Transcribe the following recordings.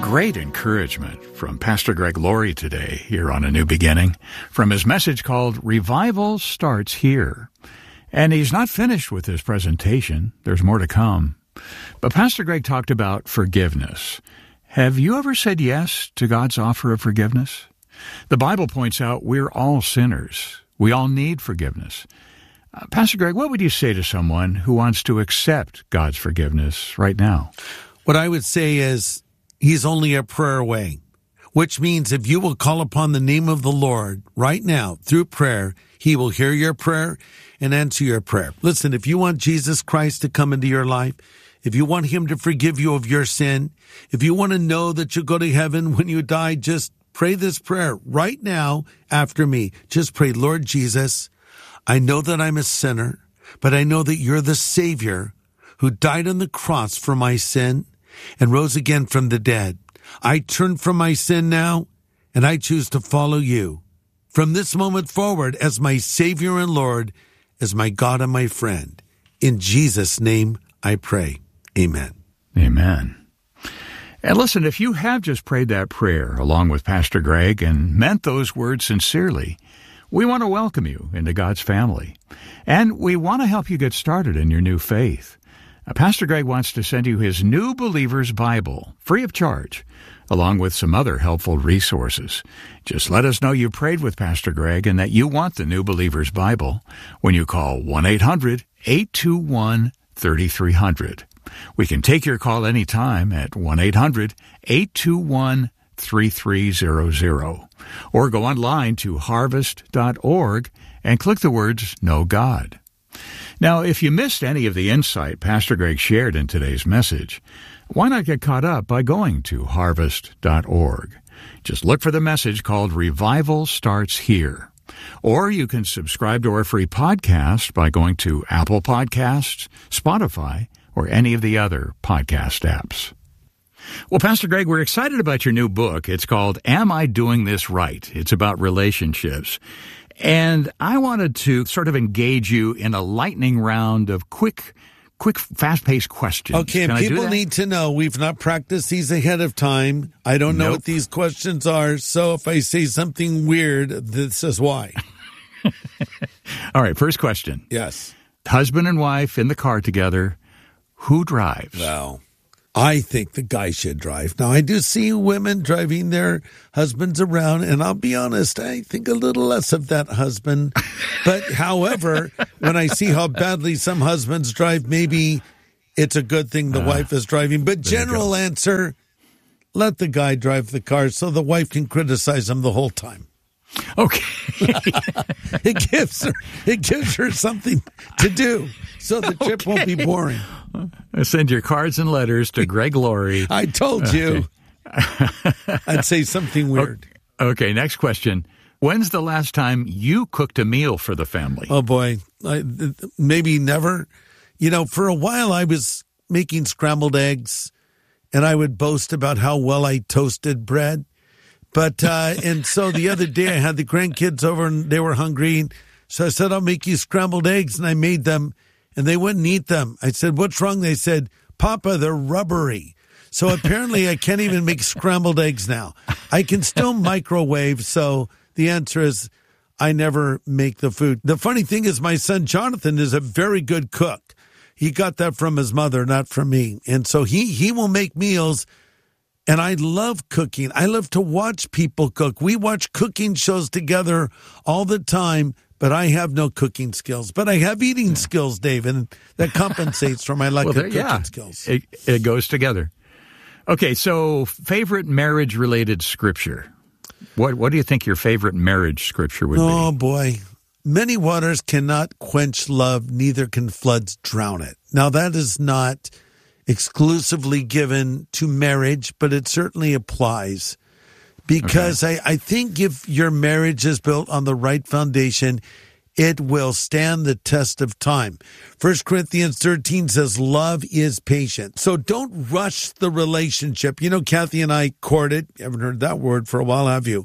Great encouragement from Pastor Greg Laurie today here on A New Beginning from his message called Revival Starts Here. And he's not finished with his presentation. There's more to come. But Pastor Greg talked about forgiveness. Have you ever said yes to God's offer of forgiveness? The Bible points out we're all sinners. We all need forgiveness. Pastor Greg, what would you say to someone who wants to accept God's forgiveness right now? What I would say is he's only a prayer away, which means if you will call upon the name of the Lord right now through prayer, he will hear your prayer and answer your prayer. Listen, if you want Jesus Christ to come into your life, if you want him to forgive you of your sin, if you want to know that you'll go to heaven when you die, just pray this prayer right now after me. Just pray, Lord Jesus, I know that I'm a sinner, but I know that you're the Savior who died on the cross for my sin and rose again from the dead. I turn from my sin now, and I choose to follow you from this moment forward as my Savior and Lord, as my God and my friend. In Jesus' name I pray. Amen. Amen. And listen, if you have just prayed that prayer along with Pastor Greg and meant those words sincerely, we want to welcome you into God's family. And we want to help you get started in your new faith. Pastor Greg wants to send you his New Believer's Bible, free of charge, along with some other helpful resources. Just let us know you prayed with Pastor Greg and that you want the New Believer's Bible when you call 1-800-821-3300. We can take your call anytime at 1-800-821-3300. Or go online to harvest.org and click the words Know God. Now, if you missed any of the insight Pastor Greg shared in today's message, why not get caught up by going to harvest.org? Just look for the message called Revival Starts Here. Or you can subscribe to our free podcast by going to Apple Podcasts, Spotify, or any of the other podcast apps. Well, Pastor Greg, we're excited about your new book. It's called Am I Doing This Right? It's about relationships. And I wanted to sort of engage you in a lightning round of quick, fast-paced questions. Okay, and people need to know we've not practiced these ahead of time. I don't know what these questions are, so if I say something weird, this is why. All right, first question. Yes. Husband and wife in the car together. Who drives? Well, I think the guy should drive. Now, I do see women driving their husbands around, and I'll be honest, I think a little less of that husband. But however, when I see how badly some husbands drive, maybe it's a good thing the wife is driving. But general answer, let the guy drive the car so the wife can criticize him the whole time. Okay. It gives her something to do so the trip won't be boring. Send your cards and letters to Greg Laurie. I told you. I'd say something weird. Okay, next question. When's the last time you cooked a meal for the family? Oh, boy. Maybe never. You know, for a while I was making scrambled eggs, and I would boast about how well I toasted bread. But, and so the other day I had the grandkids over, and they were hungry. So I said, I'll make you scrambled eggs, and I made them. And they wouldn't eat them. I said, what's wrong? They said, Papa, they're rubbery. So apparently I can't even make scrambled eggs now. I can still microwave. So the answer is I never make the food. The funny thing is my son Jonathan is a very good cook. He got that from his mother, not from me. And so he will make meals. And I love cooking. I love to watch people cook. We watch cooking shows together all the time. But I have no cooking skills. But I have eating skills, Dave, and that compensates for my lack of cooking skills. It goes together. Okay, so favorite marriage-related scripture. What do you think your favorite marriage scripture would be? Oh, boy. Many waters cannot quench love, neither can floods drown it. Now, that is not exclusively given to marriage, but it certainly applies. Because I think if your marriage is built on the right foundation, it will stand the test of time. 1 Corinthians 13 says, love is patient. So don't rush the relationship. You know, Kathy and I courted. You haven't heard that word for a while, have you?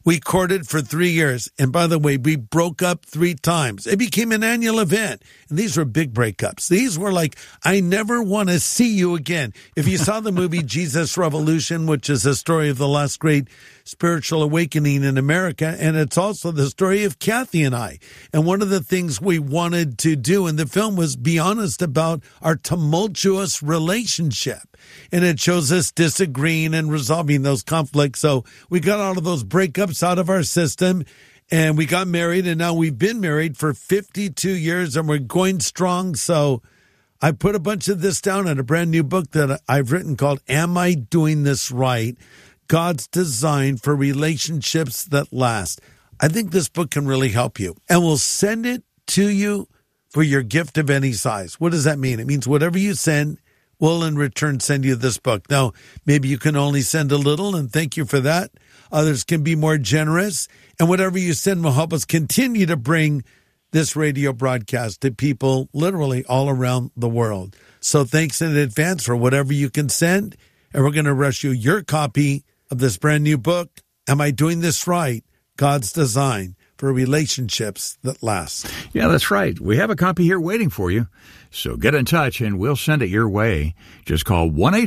We courted for 3 years. And by the way, we broke up 3 times. It became an annual event. And these were big breakups. These were like, I never want to see you again. If you saw the movie Jesus Revolution, which is the story of the last great spiritual awakening in America, and it's also the story of Kathy and I. And one of the things we wanted to do in the film was be honest about our tumultuous relationship. And it shows us disagreeing and resolving those conflicts. So we got all of those breakups out of our system, and we got married, and now we've been married for 52 years, and we're going strong. So I put a bunch of this down in a brand new book that I've written called Am I Doing This Right? God's Design for Relationships That Last. I think this book can really help you, and we'll send it to you for your gift of any size. What does that mean? It means whatever you send, we'll in return send you this book. Now, maybe you can only send a little, and thank you for that. Others can be more generous, and whatever you send will help us continue to bring this radio broadcast to people literally all around the world. So thanks in advance for whatever you can send, and we're going to rush you your copy of this brand new book, Am I Doing This Right? God's Design for Relationships That Last. Yeah, that's right. We have a copy here waiting for you. So get in touch and we'll send it your way. Just call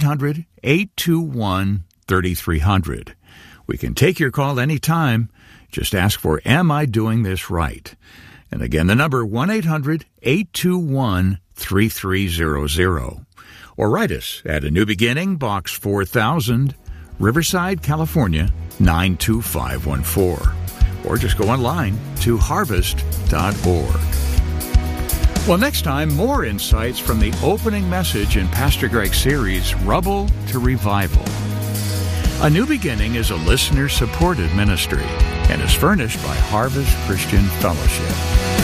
1-800-821-3300. We can take your call anytime. Just ask for Am I Doing This Right? And again, the number 1-800-821-3300. Or write us at A New Beginning, Box 4000, Riverside, California, 92514. Or just go online to harvest.org. Well, next time, more insights from the opening message in Pastor Greg's series, Rubble to Revival. A New Beginning is a listener-supported ministry and is furnished by Harvest Christian Fellowship.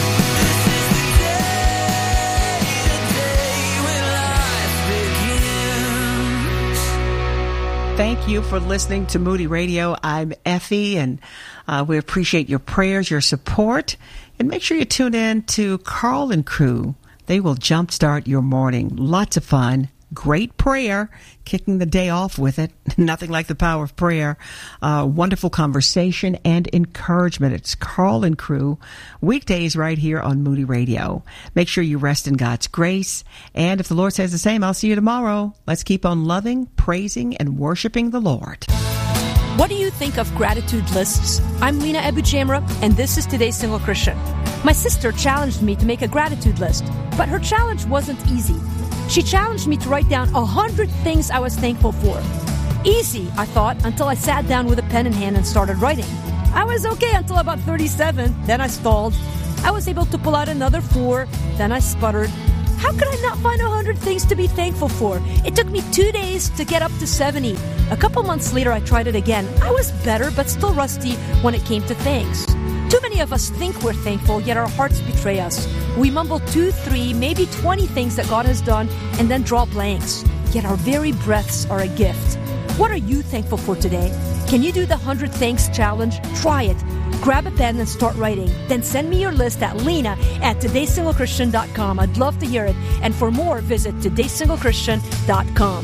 Thank you for listening to Moody Radio. I'm Effie, and we appreciate your prayers, your support. And make sure you tune in to Carl and Crew. They will jumpstart your morning. Lots of fun. Great prayer, kicking the day off with it. Nothing like the power of prayer. Wonderful conversation and encouragement. It's Carl and Crew, weekdays right here on Moody Radio. Make sure you rest in God's grace. And if the Lord says the same, I'll see you tomorrow. Let's keep on loving, praising, and worshiping the Lord. What do you think of gratitude lists? I'm Lena Abu-Jamra, and this is Today's Single Christian. My sister challenged me to make a gratitude list, but her challenge wasn't easy. She challenged me to write down 100 things I was thankful for. Easy, I thought, until I sat down with a pen in hand and started writing. I was okay until about 37, then I stalled. I was able to pull out another 4, then I sputtered. How could I not find 100 things to be thankful for? It took me 2 days to get up to 70. A couple months later, I tried it again. I was better, but still rusty when it came to thanks. Too many of us think we're thankful, yet our hearts betray us. We mumble 2, 3, maybe 20 things that God has done, and then draw blanks. Yet our very breaths are a gift. What are you thankful for today? Can you do the 100 Thanks Challenge? Try it. Grab a pen and start writing. Then send me your list at lena@todaysinglechristian.com. I'd love to hear it. And for more, visit todaysinglechristian.com.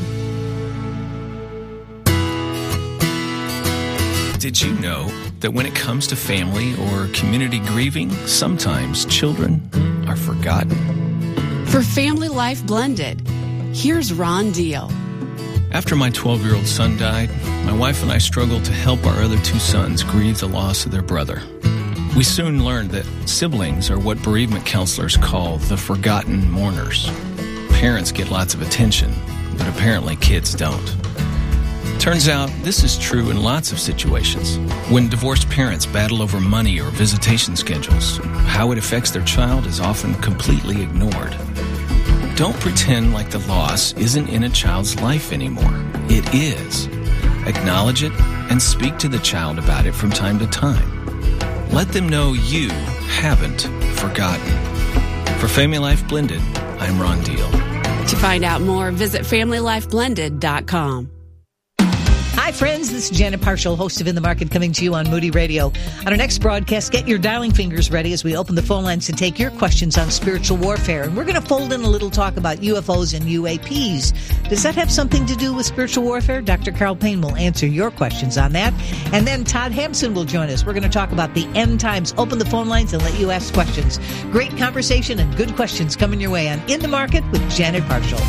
Did you know that when it comes to family or community grieving, sometimes children are forgotten? For Family Life Blended, here's Ron Deal. After my 12-year-old son died, my wife and I struggled to help our other 2 sons grieve the loss of their brother. We soon learned that siblings are what bereavement counselors call the forgotten mourners. Parents get lots of attention, but apparently kids don't. Turns out this is true in lots of situations. When divorced parents battle over money or visitation schedules, how it affects their child is often completely ignored. Don't pretend like the loss isn't in a child's life anymore. It is. Acknowledge it and speak to the child about it from time to time. Let them know you haven't forgotten. For Family Life Blended, I'm Ron Deal. To find out more, visit FamilyLifeBlended.com. Hi, friends. This is Janet Parshall, host of In the Market, coming to you on Moody Radio. On our next broadcast, get your dialing fingers ready as we open the phone lines to take your questions on spiritual warfare. And we're going to fold in a little talk about UFOs and UAPs. Does that have something to do with spiritual warfare? Dr. Carl Payne will answer your questions on that. And then Todd Hampson will join us. We're going to talk about the end times. Open the phone lines and let you ask questions. Great conversation and good questions coming your way on In the Market with Janet Parshall.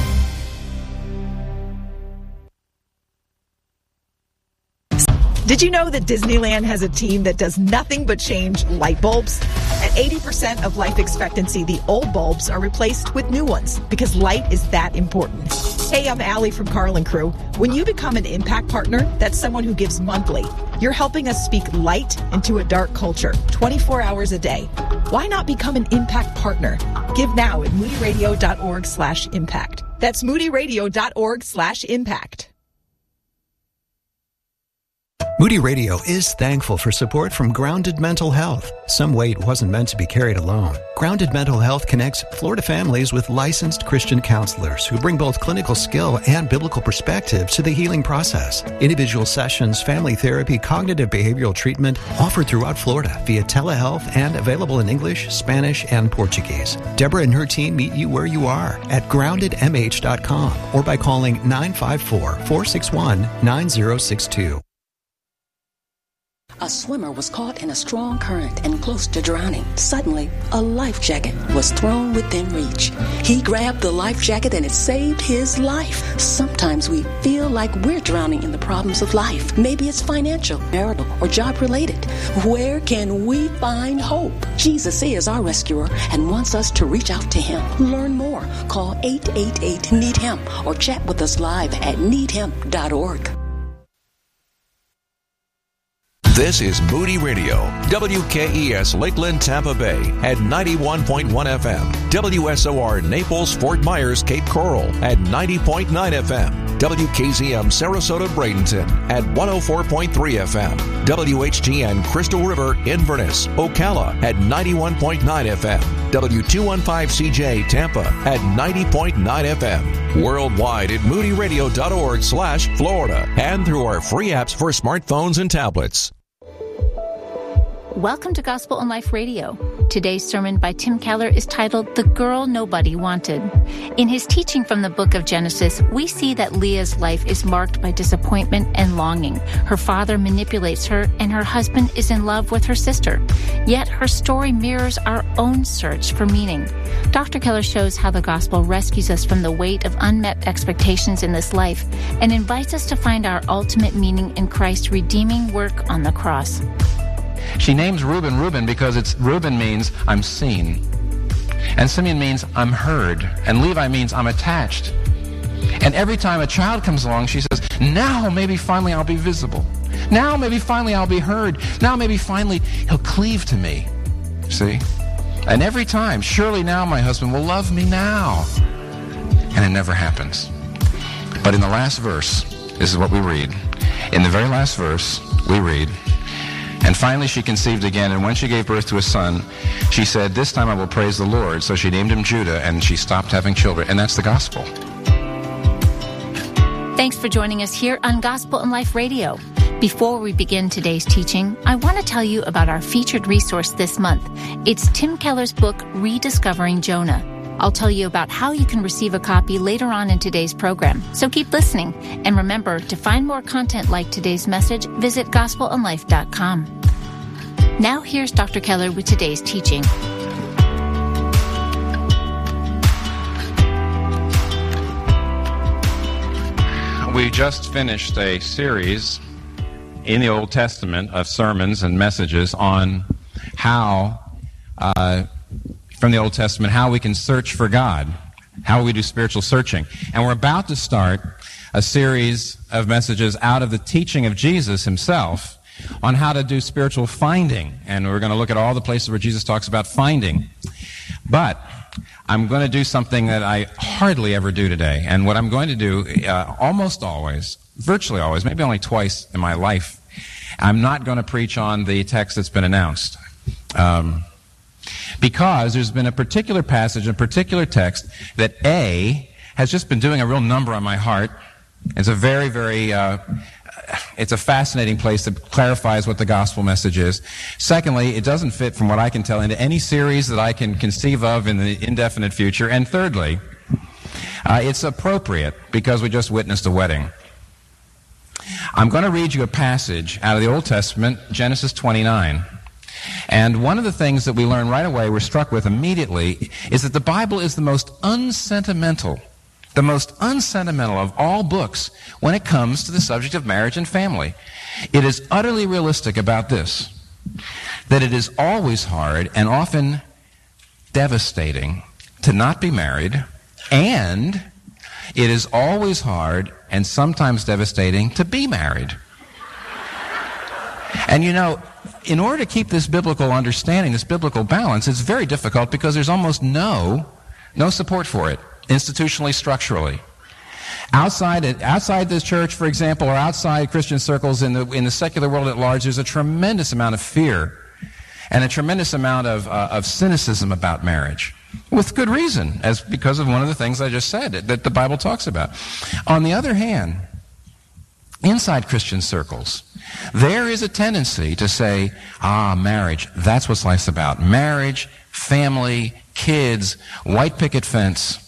Did you know that Disneyland has a team that does nothing but change light bulbs? At 80% of life expectancy, the old bulbs are replaced with new ones because light is that important. Hey, I'm Allie from Carl & Crew. When you become an Impact Partner, that's someone who gives monthly. You're helping us speak light into a dark culture, 24 hours a day. Why not become an Impact Partner? Give now at moodyradio.org/impact. That's moodyradio.org/impact. Moody Radio is thankful for support from Grounded Mental Health. Some weight wasn't meant to be carried alone. Grounded Mental Health connects Florida families with licensed Christian counselors who bring both clinical skill and biblical perspective to the healing process. Individual sessions, family therapy, cognitive behavioral treatment offered throughout Florida via telehealth and available in English, Spanish, and Portuguese. Deborah and her team meet you where you are at groundedmh.com or by calling 954-461-9062. A swimmer was caught in a strong current and close to drowning. Suddenly, a life jacket was thrown within reach. He grabbed the life jacket and it saved his life. Sometimes we feel like we're drowning in the problems of life. Maybe it's financial, marital, or job-related. Where can we find hope? Jesus is our rescuer and wants us to reach out to him. Learn more. Call 888-NEED-HEMP or chat with us live at needhemp.org. This is Moody Radio, WKES Lakeland, Tampa Bay at 91.1 FM, WSOR Naples, Fort Myers, Cape Coral at 90.9 FM, WKZM Sarasota, Bradenton at 104.3 FM, WHTN Crystal River, Inverness, Ocala at 91.9 FM, W215CJ Tampa at 90.9 FM, worldwide at moodyradio.org/Florida, and through our free apps for smartphones and tablets. Welcome to Gospel and Life Radio. Today's sermon by Tim Keller is titled The Girl Nobody Wanted. In his teaching from the book of Genesis, we see that Leah's life is marked by disappointment and longing. Her father manipulates her, and her husband is in love with her sister. Yet her story mirrors our own search for meaning. Dr. Keller shows how the gospel rescues us from the weight of unmet expectations in this life and invites us to find our ultimate meaning in Christ's redeeming work on the cross. She names Reuben because Reuben means I'm seen. And Simeon means I'm heard. And Levi means I'm attached. And every time a child comes along, she says, now maybe finally I'll be visible. Now maybe finally I'll be heard. Now maybe finally he'll cleave to me. See? And every time, surely now my husband will love me now. And it never happens. But in the last verse, this is what we read. In the very last verse, we read, and finally she conceived again, and when she gave birth to a son, she said, this time I will praise the Lord. So she named him Judah, and she stopped having children. And that's the gospel. Thanks for joining us here on Gospel and Life Radio. Before we begin today's teaching, I want to tell you about our featured resource this month. It's Tim Keller's book, Rediscovering Jonah. I'll tell you about how you can receive a copy later on in today's program. So keep listening. And remember, to find more content like today's message, visit gospelandlife.com. Now here's Dr. Keller with today's teaching. We just finished a series in the Old Testament of sermons and messages on how from the Old Testament, how we can search for God, how we do spiritual searching. And we're about to start a series of messages out of the teaching of Jesus himself on how to do spiritual finding. And we're going to look at all the places where Jesus talks about finding. But I'm going to do something that I hardly ever do today. And what I'm going to do almost always, virtually always, maybe only twice in my life, I'm not going to preach on the text that's been announced. Because there's been a particular passage, a particular text that has just been doing a real number on my heart. It's a very, very it's a fascinating place that clarifies what the gospel message is. Secondly, it doesn't fit, from what I can tell, into any series that I can conceive of in the indefinite future. And thirdly, it's appropriate because we just witnessed a wedding. I'm going to read you a passage out of the Old Testament, Genesis 29. And one of the things that we learn right away, we're struck with immediately, is that the Bible is the most unsentimental of all books when it comes to the subject of marriage and family. It is utterly realistic about this, that it is always hard and often devastating to not be married, and it is always hard and sometimes devastating to be married. And you know, in order to keep this biblical understanding, this biblical balance, it's very difficult because there's almost no support for it, institutionally, structurally. Outside this church, for example, or outside Christian circles in the secular world at large, there's a tremendous amount of fear and a tremendous amount of cynicism about marriage, with good reason, because of one of the things I just said that the Bible talks about. On the other hand, inside Christian circles, there is a tendency to say, marriage, that's what life's about. Marriage, family, kids, white picket fence.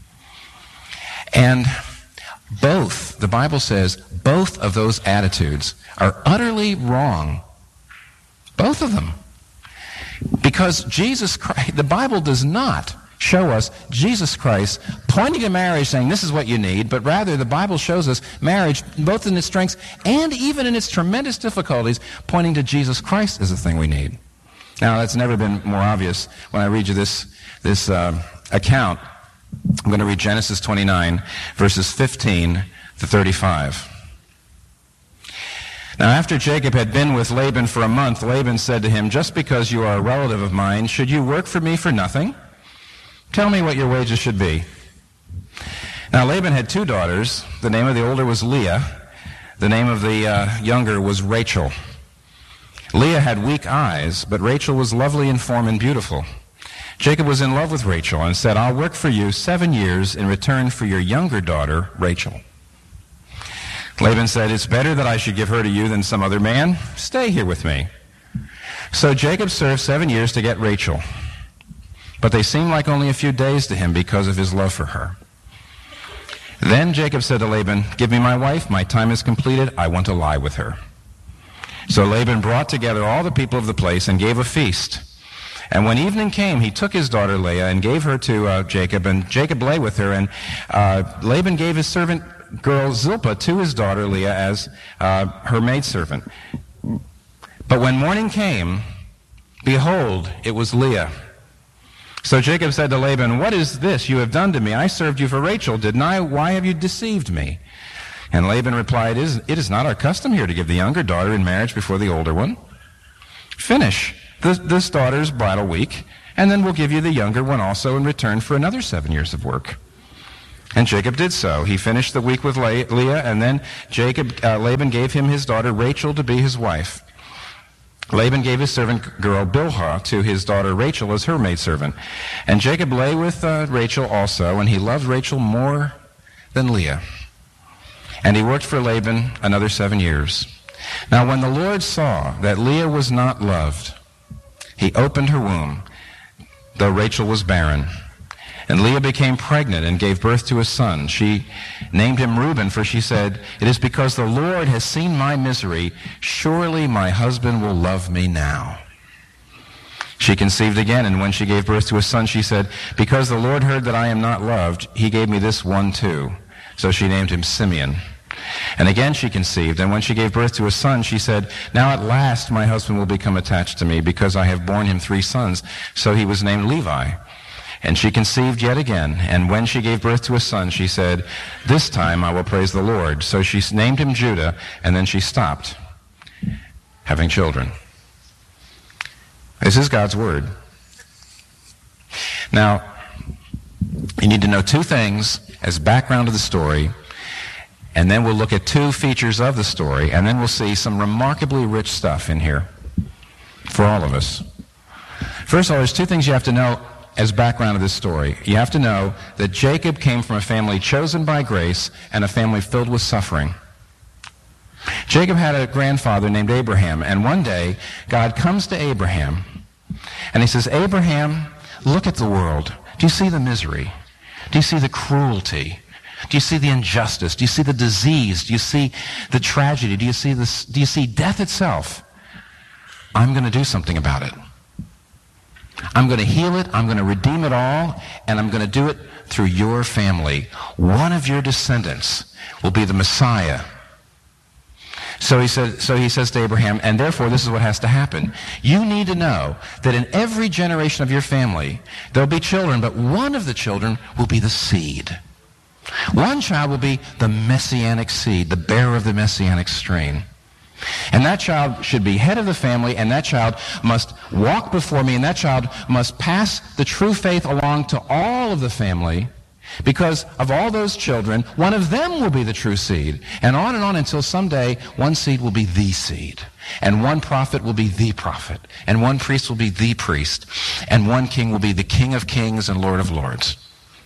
And both, the Bible says, both of those attitudes are utterly wrong. Both of them. Because Jesus Christ, the Bible does not show us Jesus Christ pointing to marriage saying this is what you need, but rather the Bible shows us marriage, both in its strengths and even in its tremendous difficulties, pointing to Jesus Christ as the thing we need. Now, that's never been more obvious when I read you this account. I'm going to read Genesis 29, verses 15 to 35. Now, after Jacob had been with Laban for a month, Laban said to him, "Just because you are a relative of mine, should you work for me for nothing? Tell me what your wages should be." Now, Laban had 2 daughters. The name of the older was Leah. The name of the younger was Rachel. Leah had weak eyes, but Rachel was lovely in form and beautiful. Jacob was in love with Rachel and said, "I'll work for you 7 years in return for your younger daughter, Rachel." Laban said, "It's better that I should give her to you than some other man. Stay here with me." So Jacob served 7 years to get Rachel. But they seemed like only a few days to him because of his love for her. Then Jacob said to Laban, "Give me my wife. My time is completed. I want to lie with her." So Laban brought together all the people of the place and gave a feast. And when evening came, he took his daughter Leah and gave her to Jacob, and Jacob lay with her. And Laban gave his servant girl Zilpah to his daughter Leah as her maidservant. But when morning came, behold, it was Leah. So Jacob said to Laban, "What is this you have done to me? I served you for Rachel, didn't I? Why have you deceived me?" And Laban replied, "It is not our custom here to give the younger daughter in marriage before the older one. Finish this daughter's bridal week, and then we'll give you the younger one also in return for another 7 years of work." And Jacob did so. He finished the week with Leah, and then Laban gave him his daughter Rachel to be his wife. Laban gave his servant girl Bilhah to his daughter Rachel as her maidservant. And Jacob lay with Rachel also, and he loved Rachel more than Leah. And he worked for Laban another 7 years. Now when the Lord saw that Leah was not loved, he opened her womb, though Rachel was barren. And Leah became pregnant and gave birth to a son. She named him Reuben, for she said, "It is because the Lord has seen my misery. Surely my husband will love me now." She conceived again, and when she gave birth to a son, she said, "Because the Lord heard that I am not loved, he gave me this one too." So she named him Simeon. And again she conceived, and when she gave birth to a son, she said, "Now at last my husband will become attached to me, because I have borne him 3 sons. So he was named Levi. And she conceived yet again, and when she gave birth to a son, she said, "This time I will praise the Lord." So she named him Judah, and then she stopped having children. This is God's word. Now, you need to know 2 things as background to the story, and then we'll look at 2 features of the story, and then we'll see some remarkably rich stuff in here for all of us. First of all, there's 2 things you have to know as background of this story. You have to know that Jacob came from a family chosen by grace and a family filled with suffering. Jacob had a grandfather named Abraham, and one day God comes to Abraham and he says, Abraham, look at the world. Do you see the misery? Do you see the cruelty? Do you see the injustice? Do you see the disease? Do you see the tragedy? Do you see death itself? I'm going to do something about it. I'm going to heal it. I'm going to redeem it all, and I'm going to do it through your family. One of your descendants will be the Messiah. So he says to Abraham, and therefore this is what has to happen. You need to know that in every generation of your family, there'll be children, but one of the children will be the seed. One child will be the messianic seed, the bearer of the messianic strain. And that child should be head of the family, and that child must walk before me, and that child must pass the true faith along to all of the family, because of all those children, one of them will be the true seed. And on until someday, one seed will be the seed. And one prophet will be the prophet. And one priest will be the priest. And one king will be the King of kings and Lord of lords.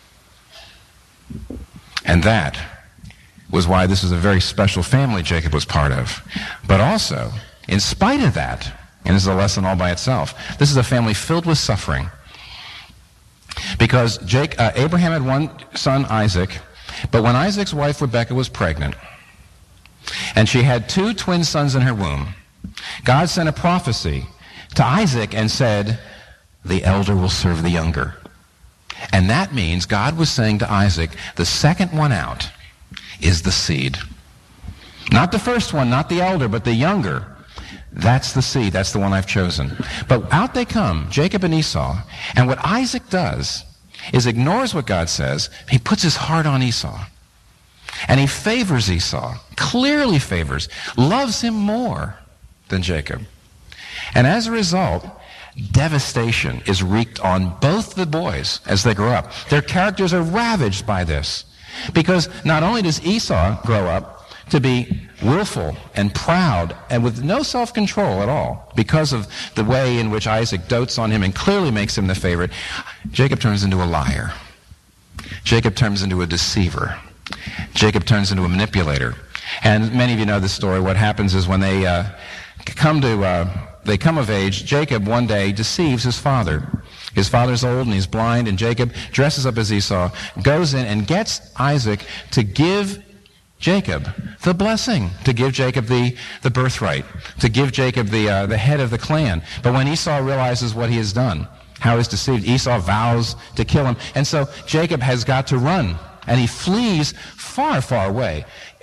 And that was why this is a very special family Jacob was part of. But also, in spite of that, and this is a lesson all by itself, this is a family filled with suffering. Because Abraham had one son, Isaac, but when Isaac's wife Rebekah was pregnant, and she had 2 twin sons in her womb, God sent a prophecy to Isaac and said, the elder will serve the younger. And that means God was saying to Isaac, the second one out is the seed. Not the first one, not the elder, but the younger. That's the seed. That's the one I've chosen. But out they come, Jacob and Esau. And what Isaac does is ignores what God says. He puts his heart on Esau. And he favors Esau, clearly favors, loves him more than Jacob. And as a result, devastation is wreaked on both the boys as they grow up. Their characters are ravaged by this. Because not only does Esau grow up to be willful and proud and with no self-control at all because of the way in which Isaac dotes on him and clearly makes him the favorite, Jacob turns into a liar. Jacob turns into a deceiver. Jacob turns into a manipulator. And many of you know this story. What happens is when they come of age, Jacob one day deceives his father. His father's old and he's blind, and Jacob dresses up as Esau, goes in and gets Isaac to give Jacob the blessing, to give Jacob the birthright, to give Jacob the head of the clan. But when Esau realizes what he has done, how he's deceived, Esau vows to kill him. And so Jacob has got to run, and he flees far, far away,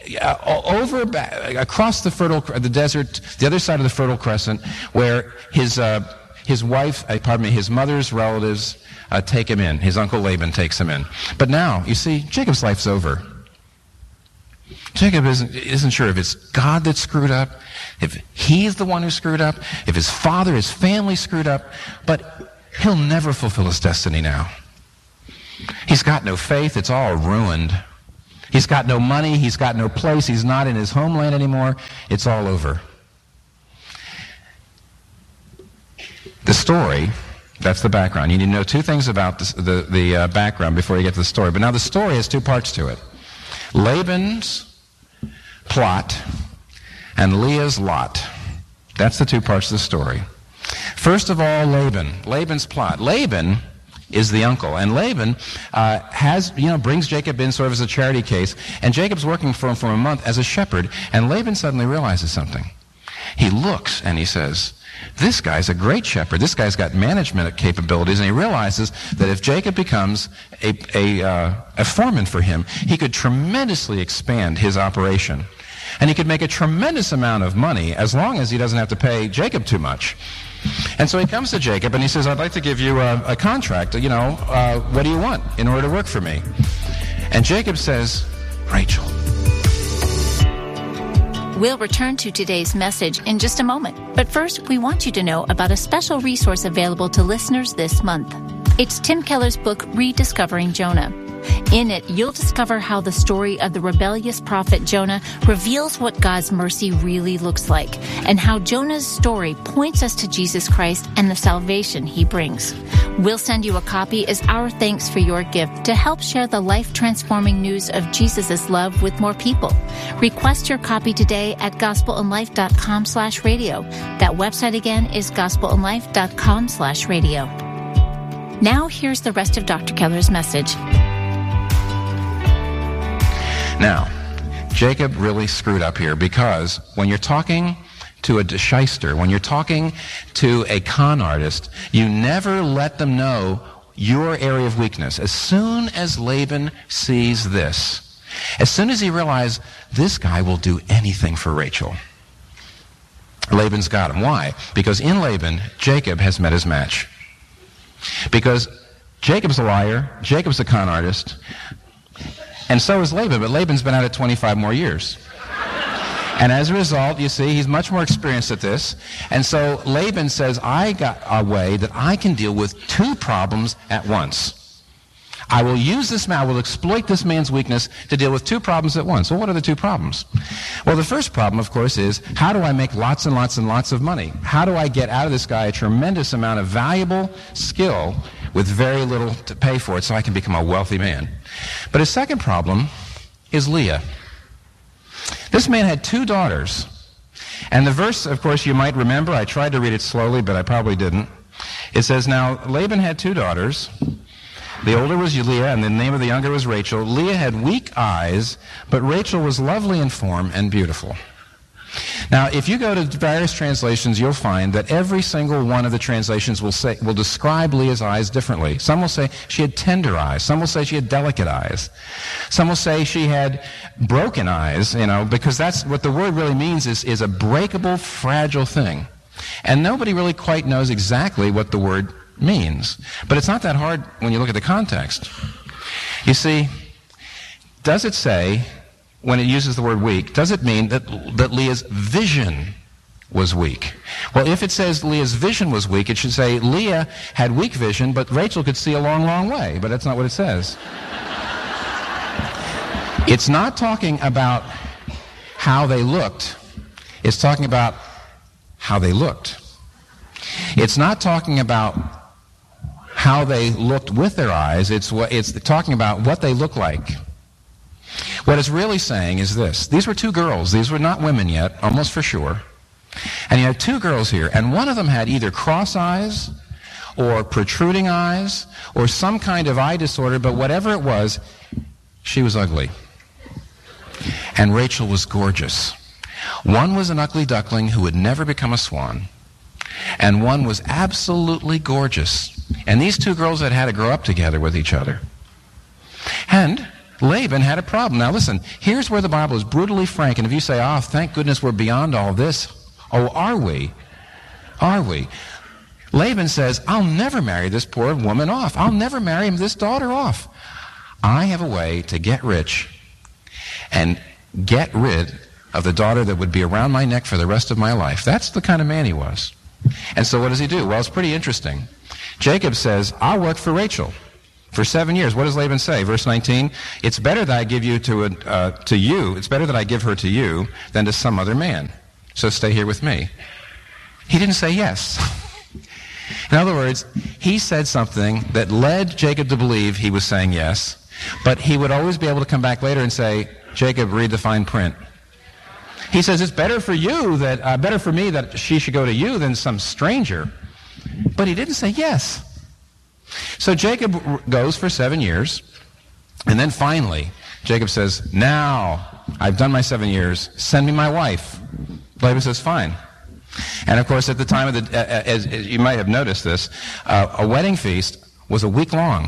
across the desert, the other side of the Fertile Crescent, where his mother's relatives take him in. His uncle Laban takes him in. But now, you see, Jacob's life's over. Jacob isn't sure if it's God that screwed up, if he's the one who screwed up, if his father, his family screwed up, but he'll never fulfill his destiny now. He's got no faith. It's all ruined. He's got no money. He's got no place. He's not in his homeland anymore. It's all over. The story, that's the background. You need to know 2 things about the background before you get to the story. But now the story has 2 parts to it. Laban's plot and Leah's lot. That's the 2 parts of the story. First of all, Laban's plot. Laban is the uncle, and Laban brings Jacob in sort of as a charity case, and Jacob's working for him for a month as a shepherd, and Laban suddenly realizes something. He looks and he says, this guy's a great shepherd. This guy's got management capabilities, and he realizes that if Jacob becomes a foreman for him, he could tremendously expand his operation. And he could make a tremendous amount of money as long as he doesn't have to pay Jacob too much. And so he comes to Jacob and he says, I'd like to give you a contract. What do you want in order to work for me? And Jacob says, Rachel. We'll return to today's message in just a moment. But first, we want you to know about a special resource available to listeners this month. It's Tim Keller's book, Rediscovering Jonah. In it, you'll discover how the story of the rebellious prophet Jonah reveals what God's mercy really looks like, and how Jonah's story points us to Jesus Christ and the salvation he brings. We'll send you a copy as our thanks for your gift to help share the life-transforming news of Jesus' love with more people. Request your copy today at gospelandlife.com/radio. That website again is gospelandlife.com/radio. Now here's the rest of Dr. Keller's message. Now, Jacob really screwed up here, because when you're talking to a shyster, when you're talking to a con artist, you never let them know your area of weakness. As soon as Laban sees this, as soon as he realizes this guy will do anything for Rachel, Laban's got him. Why? Because in Laban, Jacob has met his match. Because Jacob's a liar, Jacob's a con artist, and so is Laban, but Laban's been at it 25 more years. And as a result, you see, he's much more experienced at this. And so Laban says, I got a way that I can deal with two problems at once. I will use this man, I will exploit this man's weakness to deal with two problems at once. Well, what are the two problems? Well, the first problem, of course, is how do I make lots and lots and lots of money? How do I get out of this guy a tremendous amount of valuable skill with very little to pay for it so I can become a wealthy man? But his second problem is Leah. This man had two daughters. And the verse, of course, you might remember, I tried to read it slowly, but I probably didn't. It says, now Laban had two daughters. The older was Leah, and the name of the younger was Rachel. Leah had weak eyes, but Rachel was lovely in form and beautiful. Now, if you go to various translations, you'll find that every single one of the translations will describe Leah's eyes differently. Some will say she had tender eyes. Some will say she had delicate eyes. Some will say she had broken eyes, because that's what the word really means is a breakable, fragile thing. And nobody really quite knows exactly what the word means. But it's not that hard when you look at the context. You see, does it say, when it uses the word weak, does it mean that Leah's vision was weak? Well, if it says Leah's vision was weak, it should say Leah had weak vision, but Rachel could see a long, long way. But that's not what it says. It's not talking about how they looked. It's talking about how they looked. It's not talking about how they looked with their eyes. It's talking about what they look like. What it's really saying is this. These were two girls. These were not women yet, almost for sure. And you had two girls here, and one of them had either cross eyes or protruding eyes or some kind of eye disorder, but whatever it was, she was ugly. And Rachel was gorgeous. One was an ugly duckling who would never become a swan, and one was absolutely gorgeous. And these two girls had to grow up together with each other. And Laban had a problem. Now listen, here's where the Bible is brutally frank, and if you say, oh, thank goodness we're beyond all this, oh, are we? Are we? Laban says, I'll never marry this poor woman off. I'll never marry this daughter off. I have a way to get rich and get rid of the daughter that would be around my neck for the rest of my life. That's the kind of man he was. And so what does he do? Well, it's pretty interesting. Jacob says, I'll work for Rachel for 7 years. What does Laban say? Verse 19, it's better that I give you to you. It's better that I give her to you than to some other man. So stay here with me. He didn't say yes. In other words, he said something that led Jacob to believe he was saying yes, but he would always be able to come back later and say, Jacob, read the fine print. He says, it's better for me that she should go to you than some stranger. But he didn't say yes. So Jacob goes for 7 years, and then finally, Jacob says, now I've done my 7 years, send me my wife. Laban says, fine. And of course, at the time of as you might have noticed this, a wedding feast was a week long.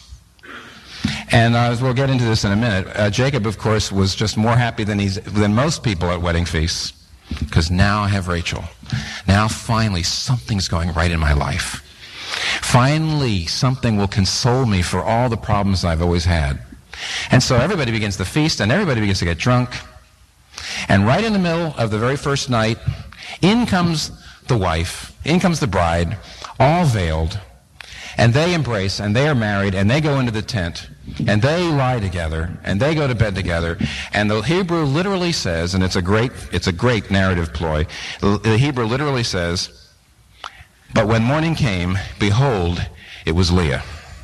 And as we'll get into this in a minute, Jacob, of course, was just more happy than most people at wedding feasts, because now I have Rachel. Now finally something's going right in my life. Finally something will console me for all the problems I've always had. And so everybody begins to feast, and everybody begins to get drunk. And right in the middle of the very first night, in comes the wife, in comes the bride, all veiled. And they embrace, and they are married, and they go into the tent, and they lie together, and they go to bed together. And the Hebrew literally says, and it's a great narrative ploy, the Hebrew literally says, but when morning came, behold, it was Leah.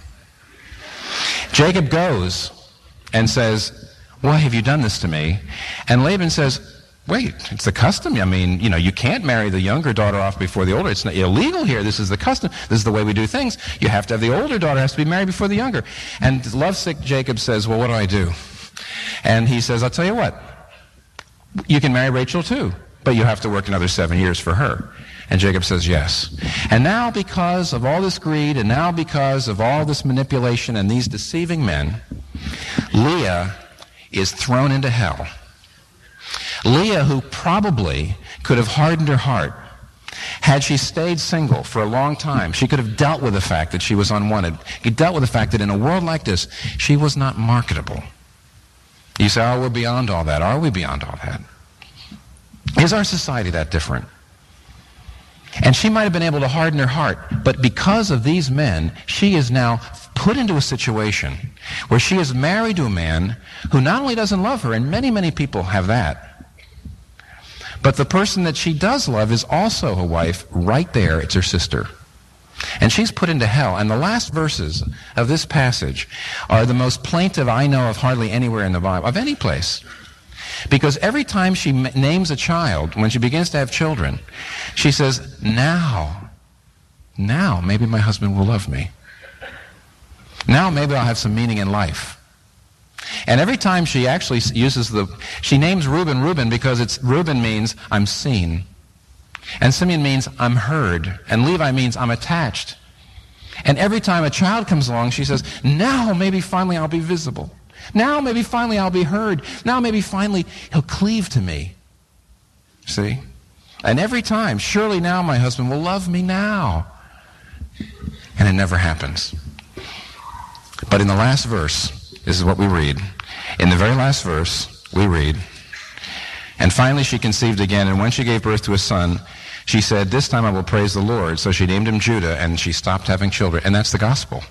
Jacob goes and says, why have you done this to me? And Laban says, wait, it's the custom. I mean, you can't marry the younger daughter off before the older. It's not illegal here. This is the custom. This is the way we do things. You have to have the older daughter has to be married before the younger. And lovesick Jacob says, well, what do I do? And he says, I'll tell you what. You can marry Rachel too, but you have to work another 7 years for her. And Jacob says, yes. And now because of all this greed, and now because of all this manipulation and these deceiving men, Leah is thrown into hell. Leah, who probably could have hardened her heart, had she stayed single for a long time, she could have dealt with the fact that she was unwanted. She dealt with the fact that in a world like this, she was not marketable. You say, oh, we're beyond all that. Are we beyond all that? Is our society that different? And she might have been able to harden her heart, but because of these men, she is now put into a situation where she is married to a man who not only doesn't love her, and many, many people have that, but the person that she does love is also a wife right there. It's her sister. And she's put into hell. And the last verses of this passage are the most plaintive I know of hardly anywhere in the Bible, of any place. Because every time she names a child, when she begins to have children, she says, now maybe my husband will love me. Now maybe I'll have some meaning in life. And every time she actually she names Reuben because Reuben means I'm seen. And Simeon means I'm heard. And Levi means I'm attached. And every time a child comes along, she says, now maybe finally I'll be visible. Now maybe finally I'll be heard. Now maybe finally he'll cleave to me. See? And every time, surely now my husband will love me now. And it never happens. But in the last verse, this is what we read. In the very last verse, we read, and finally she conceived again, and when she gave birth to a son, she said, this time I will praise the Lord. So she named him Judah, and she stopped having children. And that's the gospel.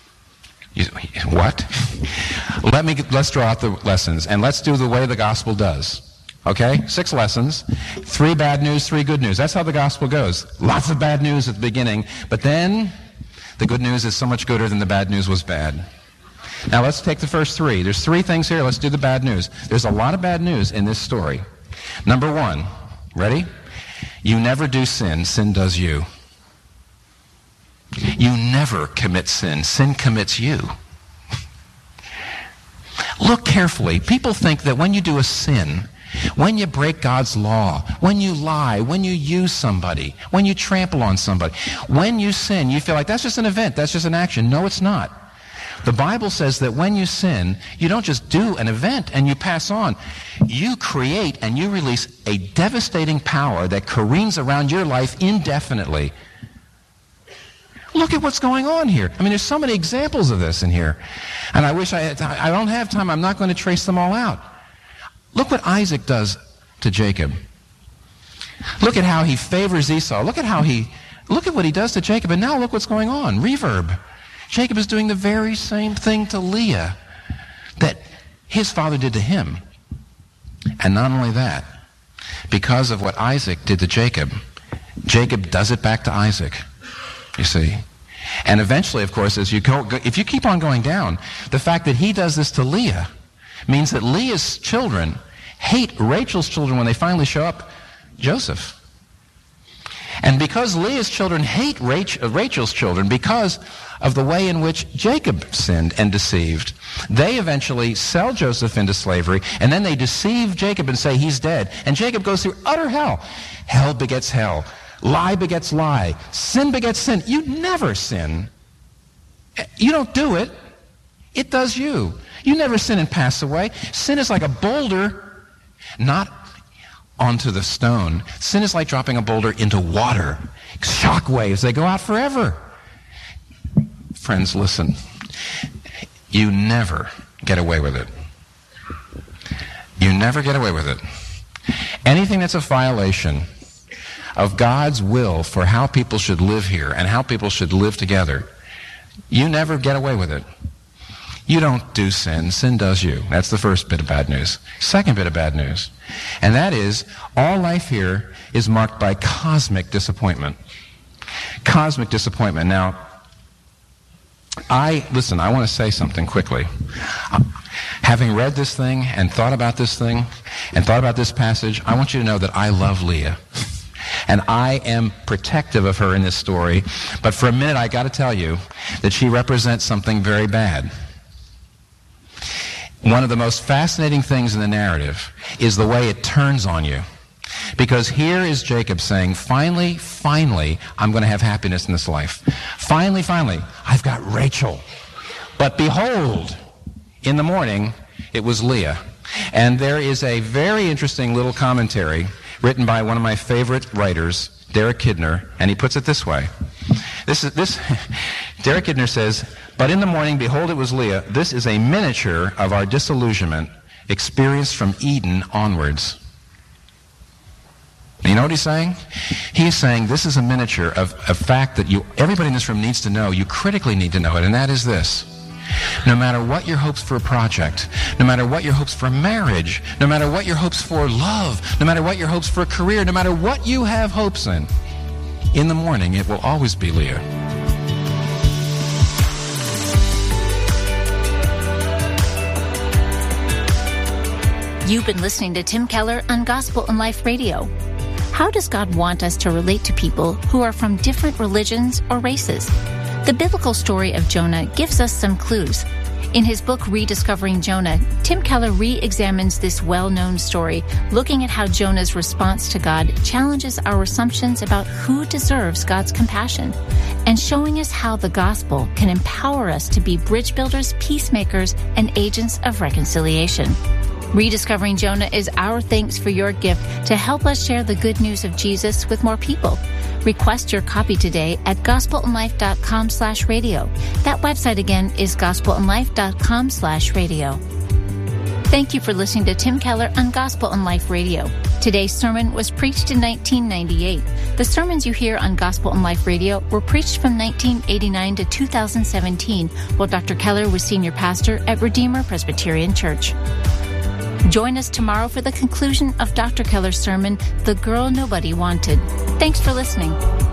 What? Let's draw out the lessons, and let's do the way the gospel does. Okay? 6 lessons. 3 bad news, 3 good news. That's how the gospel goes. Lots of bad news at the beginning, but then the good news is so much gooder than the bad news was bad. Now let's take the first 3. There's 3 things here. Let's do the bad news. There's a lot of bad news in this story. Number 1, ready? You never do sin. Sin does you. You never commit sin. Sin commits you. Look carefully. People think that when you do a sin, when you break God's law, when you lie, when you use somebody, when you trample on somebody, when you sin, you feel like that's just an event, that's just an action. No, it's not. The Bible says that when you sin, you don't just do an event and you pass on. You create and you release a devastating power that careens around your life indefinitely. Look at what's going on here. I mean, there's so many examples of this in here. And I wish I don't have time. I'm not going to trace them all out. Look what Isaac does to Jacob. Look at how he favors Esau. Look at what he does to Jacob. And now look what's going on. Reverb. Jacob is doing the very same thing to Leah that his father did to him. And not only that, because of what Isaac did to Jacob, Jacob does it back to Isaac. You see? And eventually, of course, if you keep on going down, the fact that he does this to Leah means that Leah's children hate Rachel's children when they finally show up, Joseph. And because Leah's children hate Rachel's children because of the way in which Jacob sinned and deceived, they eventually sell Joseph into slavery, and then they deceive Jacob and say he's dead. And Jacob goes through utter hell. Hell begets hell. Lie begets lie. Sin begets sin. You never sin. You don't do it. It does you. You never sin and pass away. Sin is like a boulder, not onto the stone. Sin is like dropping a boulder into water. Shock waves, they go out forever. Friends, listen. You never get away with it. You never get away with it. Anything that's a violation of God's will for how people should live here and how people should live together, You never get away with it. You don't do sin. Sin does you. That's the first bit of bad news. Second bit of bad news. And that is, all life here is marked by cosmic disappointment. Cosmic disappointment. Now, I want to say something quickly. Having read this thing and thought about this thing and thought about this passage, I want you to know that I love Leah. And I am protective of her in this story. But for a minute, I got to tell you that she represents something very bad. One of the most fascinating things in the narrative is the way it turns on you. Because here is Jacob saying, finally, I'm going to have happiness in this life. Finally, I've got Rachel. But behold, in the morning, it was Leah. And there is a very interesting little commentary written by one of my favorite writers, Derek Kidner, and he puts it this way. Derek Kidner says, but in the morning, behold, it was Leah. This is a miniature of our disillusionment experienced from Eden onwards. You know what he's saying? He's saying this is a miniature of a fact that everybody in this room needs to know. You critically need to know it, and that is this. No matter what your hopes for a project, no matter what your hopes for marriage, no matter what your hopes for love, no matter what your hopes for a career, no matter what you have hopes in the morning, it will always be Leah. You've been listening to Tim Keller on Gospel and Life Radio. How does God want us to relate to people who are from different religions or races? The biblical story of Jonah gives us some clues. In his book, Rediscovering Jonah, Tim Keller re-examines this well-known story, looking at how Jonah's response to God challenges our assumptions about who deserves God's compassion, and showing us how the gospel can empower us to be bridge builders, peacemakers, and agents of reconciliation. Rediscovering Jonah is our thanks for your gift to help us share the good news of Jesus with more people. Request your copy today at gospelandlife.com/radio. That website again is gospelandlife.com/radio. Thank you for listening to Tim Keller on Gospel and Life Radio. Today's sermon was preached in 1998. The sermons you hear on Gospel and Life Radio were preached from 1989 to 2017, while Dr. Keller was senior pastor at Redeemer Presbyterian Church. Join us tomorrow for the conclusion of Dr. Keller's sermon, The Girl Nobody Wanted. Thanks for listening.